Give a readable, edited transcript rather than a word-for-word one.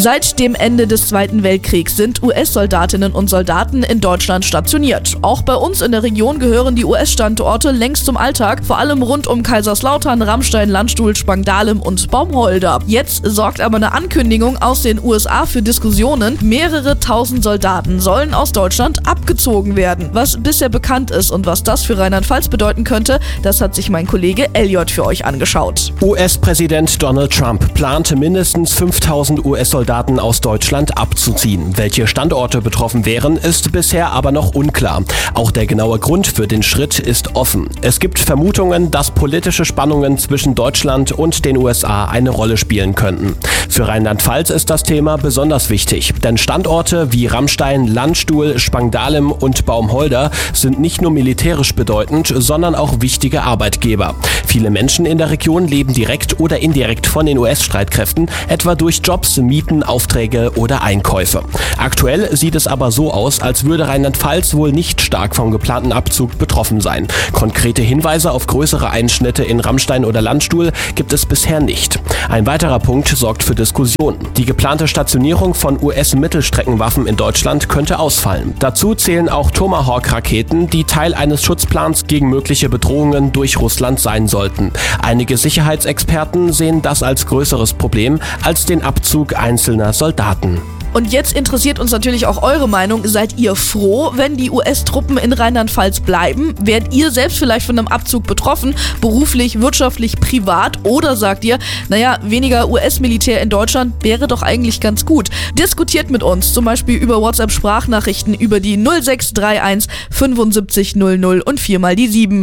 Seit dem Ende des Zweiten Weltkriegs sind US-Soldatinnen und Soldaten in Deutschland stationiert. Auch bei uns in der Region gehören die US-Standorte längst zum Alltag, vor allem rund um Kaiserslautern, Ramstein, Landstuhl, Spangdahlem und Baumholder. Jetzt sorgt aber eine Ankündigung aus den USA für Diskussionen. Mehrere tausend Soldaten sollen aus Deutschland abgezogen werden. Was bisher bekannt ist und was das für Rheinland-Pfalz bedeuten könnte, das hat sich mein Kollege Elliot für euch angeschaut. US-Präsident Donald Trump plante mindestens 5000 US-Soldaten aus Deutschland abzuziehen. Welche Standorte betroffen wären, ist bisher aber noch unklar. Auch der genaue Grund für den Schritt ist offen. Es gibt Vermutungen, dass politische Spannungen zwischen Deutschland und den USA eine Rolle spielen könnten. Für Rheinland-Pfalz ist das Thema besonders wichtig, denn Standorte wie Ramstein, Landstuhl, Spangdahlem und Baumholder sind nicht nur militärisch bedeutend, sondern auch wichtige Arbeitgeber. Viele Menschen in der Region leben direkt oder indirekt von den US-Streitkräften, etwa durch Jobs, Mieten, Aufträge oder Einkäufe. Aktuell sieht es aber so aus, als würde Rheinland-Pfalz wohl nicht stark vom geplanten Abzug betroffen sein. Konkrete Hinweise auf größere Einschnitte in Ramstein oder Landstuhl gibt es bisher nicht. Ein weiterer Punkt sorgt für Diskussionen. Die geplante Stationierung von US-Mittelstreckenwaffen in Deutschland könnte ausfallen. Dazu zählen auch Tomahawk-Raketen, die Teil eines Schutzplans gegen mögliche Bedrohungen durch Russland sein sollten. Einige Sicherheitsexperten sehen das als größeres Problem als den Abzug einzelner Soldaten. Und jetzt interessiert uns natürlich auch eure Meinung. Seid ihr froh, wenn die US-Truppen in Rheinland-Pfalz bleiben? Werdet ihr selbst vielleicht von einem Abzug betroffen, beruflich, wirtschaftlich, privat? Oder sagt ihr, weniger US-Militär in Deutschland wäre doch eigentlich ganz gut? Diskutiert mit uns, zum Beispiel über WhatsApp-Sprachnachrichten über die 0631 75 00 und 4 mal die 7.